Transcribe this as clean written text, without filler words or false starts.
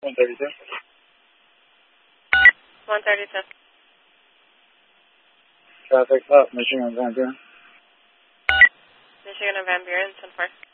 132. 132. Traffic up, Michigan and Van Buren. Michigan and Van Buren, 10-4.